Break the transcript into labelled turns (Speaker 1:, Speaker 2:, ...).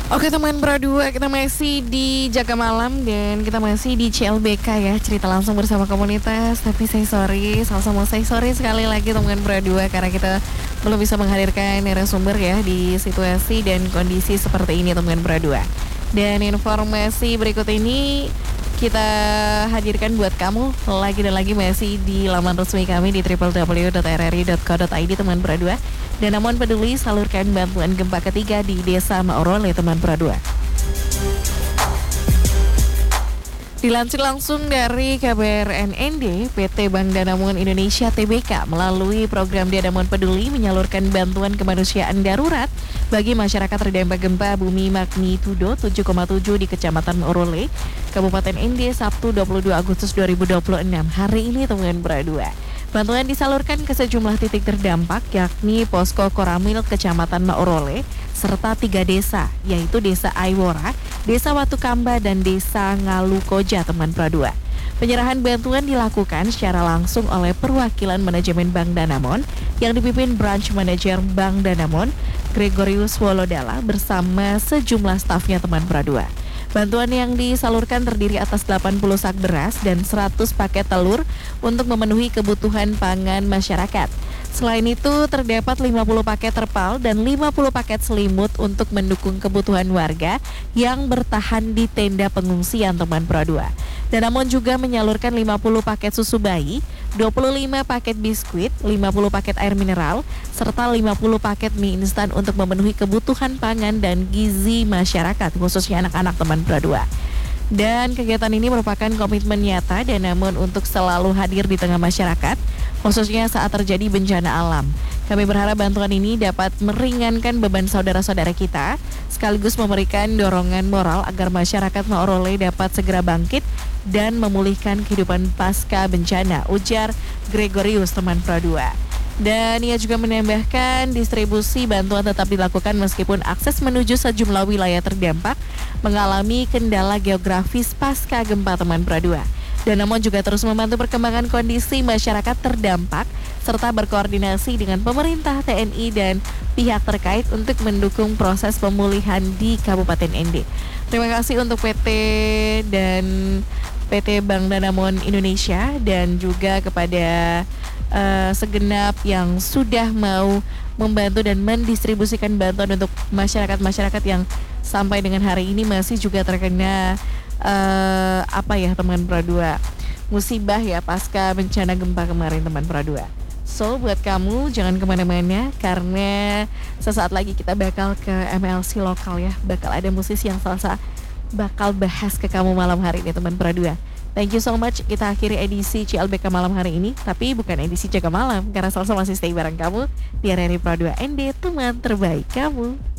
Speaker 1: Oke teman Pro 2, kita masih di Jaga Malam dan kita masih di CLBK ya. Cerita langsung bersama komunitas. Tapi saya sorry, sama-sama saya sorry sekali lagi teman Pro 2 karena kita belum bisa menghadirkan narasumber ya di situasi dan kondisi seperti ini teman Pro 2. Dan informasi berikut ini kita hadirkan buat kamu lagi dan lagi masih di laman resmi kami di www.rri.co.id teman Pro 2. Dan namun peduli salurkan bantuan gempa ketiga di Desa Maorole teman Pro 2. Dilansir langsung dari KBRNND, PT Bank Danamon Indonesia Tbk melalui program Danamon Peduli menyalurkan bantuan kemanusiaan darurat bagi masyarakat terdampak gempa bumi magnitudo 7,7 di Kecamatan Maorole, Kabupaten ND, Sabtu 22 Agustus 2026. Hari ini teman Pro 2. Bantuan disalurkan ke sejumlah titik terdampak yakni Posko Koramil Kecamatan Maorole serta 3 desa yaitu Desa Aiwora, Desa Watukamba dan Desa Ngalukoja teman Pro 2. Penyerahan bantuan dilakukan secara langsung oleh perwakilan manajemen Bank Danamon yang dipimpin Branch Manager Bank Danamon Gregorius Wolodala bersama sejumlah stafnya teman Pro 2. Bantuan yang disalurkan terdiri atas 80 sak beras dan 100 paket telur untuk memenuhi kebutuhan pangan masyarakat. Selain itu, terdapat 50 paket terpal dan 50 paket selimut untuk mendukung kebutuhan warga yang bertahan di tenda pengungsian teman Pro 2. Dan namun juga menyalurkan 50 paket susu bayi, 25 paket biskuit, 50 paket air mineral, serta 50 paket mie instan untuk memenuhi kebutuhan pangan dan gizi masyarakat, khususnya anak-anak teman Pro 2. Dan kegiatan ini merupakan komitmen nyata Danamon untuk selalu hadir di tengah masyarakat, khususnya saat terjadi bencana alam. Kami berharap bantuan ini dapat meringankan beban saudara-saudara kita, sekaligus memberikan dorongan moral agar masyarakat Maorole dapat segera bangkit dan memulihkan kehidupan pasca bencana, ujar Gregorius teman Pro 2. Dan ia juga menambahkan distribusi bantuan tetap dilakukan meskipun akses menuju sejumlah wilayah terdampak mengalami kendala geografis pasca gempa teman Pro 2. Dan namun juga terus membantu perkembangan kondisi masyarakat terdampak serta berkoordinasi dengan pemerintah, TNI dan pihak terkait untuk mendukung proses pemulihan di Kabupaten ND. Terima kasih untuk PT Bank Danamon Indonesia dan juga kepada segenap yang sudah mau membantu dan mendistribusikan bantuan untuk masyarakat-masyarakat yang sampai dengan hari ini masih juga terkena teman Pro 2, musibah ya pasca bencana gempa kemarin teman Pro 2. So buat kamu jangan kemana-mana karena sesaat lagi kita bakal ke MLC lokal ya, bakal ada musisi yang Salsa bakal bahas ke kamu malam hari ini teman Pro 2. Thank you so much. Kita akhiri edisi CLBK malam hari ini, tapi bukan edisi Jaga Malam karena Salsa masih stay bareng kamu di RRI Pro 2 ND, teman terbaik kamu.